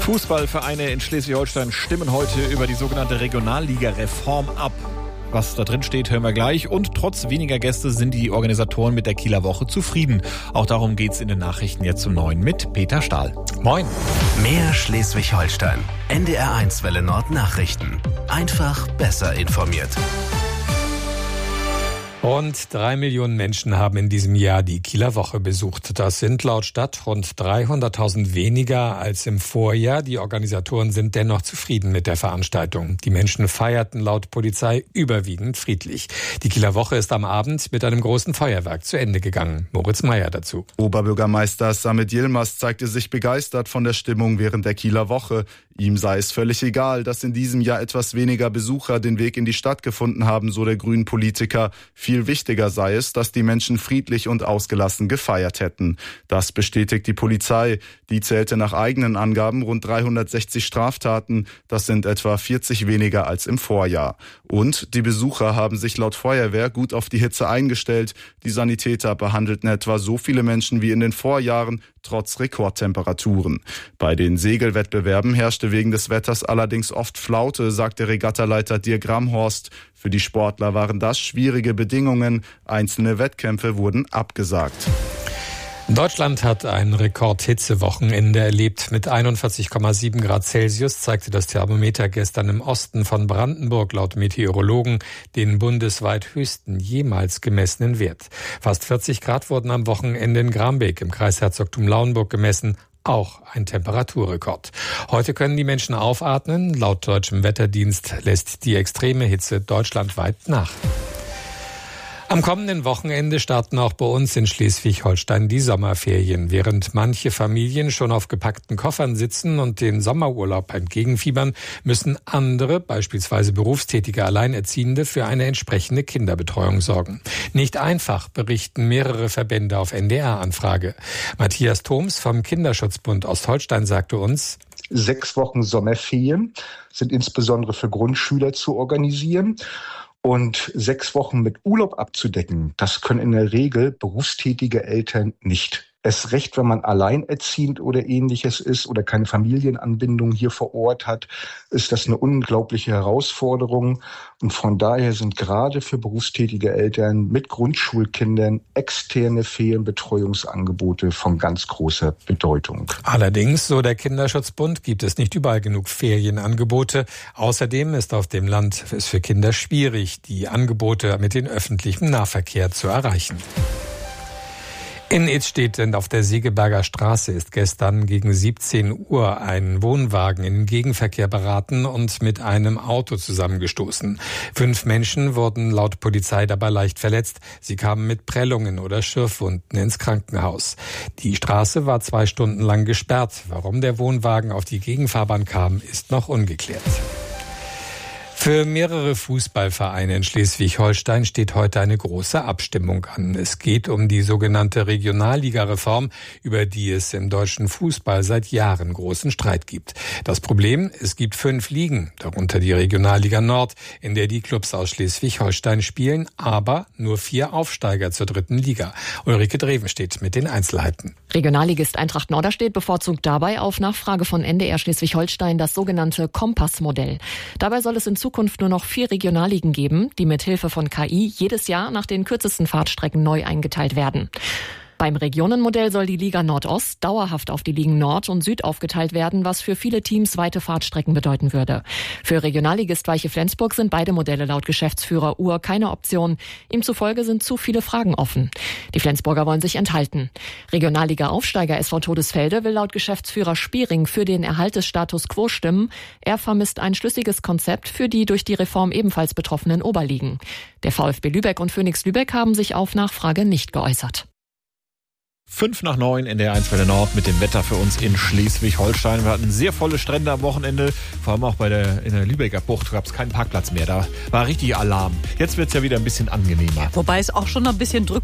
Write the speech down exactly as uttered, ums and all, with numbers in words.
Fußballvereine in Schleswig-Holstein stimmen heute über die sogenannte Regionalliga-Reform ab. Was da drin steht, hören wir gleich. Und trotz weniger Gäste sind die Organisatoren mit der Kieler Woche zufrieden. Auch darum geht's in den Nachrichten jetzt um neun mit Peter Stahl. Moin. Mehr Schleswig-Holstein. N D R eins Welle Nord Nachrichten. Einfach besser informiert. Rund drei Millionen Menschen haben in diesem Jahr die Kieler Woche besucht. Das sind laut Stadt rund dreihunderttausend weniger als im Vorjahr. Die Organisatoren sind dennoch zufrieden mit der Veranstaltung. Die Menschen feierten laut Polizei überwiegend friedlich. Die Kieler Woche ist am Abend mit einem großen Feuerwerk zu Ende gegangen. Moritz Meyer dazu. Oberbürgermeister Samet Yilmaz zeigte sich begeistert von der Stimmung während der Kieler Woche. Ihm sei es völlig egal, dass in diesem Jahr etwas weniger Besucher den Weg in die Stadt gefunden haben, so der Grünen-Politiker. Viel wichtiger sei es, dass die Menschen friedlich und ausgelassen gefeiert hätten. Das bestätigt die Polizei. Die zählte nach eigenen Angaben rund dreihundertsechzig Straftaten. Das sind etwa vierzig weniger als im Vorjahr. Und die Besucher haben sich laut Feuerwehr gut auf die Hitze eingestellt. Die Sanitäter behandelten etwa so viele Menschen wie in den Vorjahren, trotz Rekordtemperaturen. Bei den Segelwettbewerben herrschte wegen des Wetters allerdings oft Flaute, sagte Regattaleiter Dirk Ramhorst. Für die Sportler waren das schwierige Bedingungen. Einzelne Wettkämpfe wurden abgesagt. Deutschland hat ein Rekordhitzewochenende erlebt. Mit einundvierzig Komma sieben Grad Celsius zeigte das Thermometer gestern im Osten von Brandenburg laut Meteorologen den bundesweit höchsten jemals gemessenen Wert. Fast vierzig Grad wurden am Wochenende in Grambeck im Kreis Herzogtum Lauenburg gemessen. Auch ein Temperaturrekord. Heute können die Menschen aufatmen. Laut deutschem Wetterdienst lässt die extreme Hitze deutschlandweit nach. Am kommenden Wochenende starten auch bei uns in Schleswig-Holstein die Sommerferien. Während manche Familien schon auf gepackten Koffern sitzen und den Sommerurlaub entgegenfiebern, müssen andere, beispielsweise berufstätige Alleinerziehende, für eine entsprechende Kinderbetreuung sorgen. Nicht einfach, berichten mehrere Verbände auf N D R-Anfrage. Matthias Thoms vom Kinderschutzbund Ostholstein sagte uns: Sechs Wochen Sommerferien sind insbesondere für Grundschüler zu organisieren. Und sechs Wochen mit Urlaub abzudecken, das können in der Regel berufstätige Eltern nicht. Erst recht, wenn man alleinerziehend oder ähnliches ist oder keine Familienanbindung hier vor Ort hat, ist das eine unglaubliche Herausforderung. Und von daher sind gerade für berufstätige Eltern mit Grundschulkindern externe Ferienbetreuungsangebote von ganz großer Bedeutung. Allerdings, so der Kinderschutzbund, gibt es nicht überall genug Ferienangebote. Außerdem ist auf dem Land es für Kinder schwierig, die Angebote mit dem öffentlichen Nahverkehr zu erreichen. In Idstedt auf der Segeberger Straße ist gestern gegen siebzehn Uhr ein Wohnwagen in den Gegenverkehr beraten und mit einem Auto zusammengestoßen. Fünf Menschen wurden laut Polizei dabei leicht verletzt. Sie kamen mit Prellungen oder Schürfwunden ins Krankenhaus. Die Straße war zwei Stunden lang gesperrt. Warum der Wohnwagen auf die Gegenfahrbahn kam, ist noch ungeklärt. Für mehrere Fußballvereine in Schleswig-Holstein steht heute eine große Abstimmung an. Es geht um die sogenannte Regionalliga-Reform, über die es im deutschen Fußball seit Jahren großen Streit gibt. Das Problem, es gibt fünf Ligen, darunter die Regionalliga Nord, in der die Clubs aus Schleswig-Holstein spielen, aber nur vier Aufsteiger zur dritten Liga. Ulrike Drevenstedt mit den Einzelheiten. Regionalligist Eintracht Norderstedt bevorzugt dabei auf Nachfrage von N D R Schleswig-Holstein das sogenannte Kompassmodell. Dabei soll es in Zukunft nur noch vier Regionalligen geben, die mit Hilfe von K I jedes Jahr nach den kürzesten Fahrtstrecken neu eingeteilt werden. Beim Regionenmodell soll die Liga Nordost dauerhaft auf die Ligen Nord und Süd aufgeteilt werden, was für viele Teams weite Fahrtstrecken bedeuten würde. Für Regionalligist Weiche Flensburg sind beide Modelle laut Geschäftsführer Uhr keine Option. Ihm zufolge sind zu viele Fragen offen. Die Flensburger wollen sich enthalten. Regionalliga-Aufsteiger S V Todesfelde will laut Geschäftsführer Spiering für den Erhalt des Status Quo stimmen. Er vermisst ein schlüssiges Konzept für die durch die Reform ebenfalls betroffenen Oberligen. Der VfB Lübeck und Phoenix Lübeck haben sich auf Nachfrage nicht geäußert. Fünf nach neun in der eins Welle Nord mit dem Wetter für uns in Schleswig-Holstein. Wir hatten sehr volle Strände am Wochenende. Vor allem auch bei der, in der Lübecker Bucht gab es keinen Parkplatz mehr. Da war richtig Alarm. Jetzt wird es ja wieder ein bisschen angenehmer. Wobei es auch schon ein bisschen drückt.